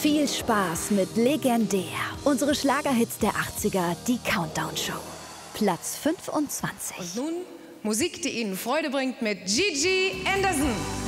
Viel Spaß mit Legendär. Unsere Schlagerhits der 80er, die Countdown-Show. Platz 25. Und nun Musik, die Ihnen Freude bringt mit Gigi Anderson.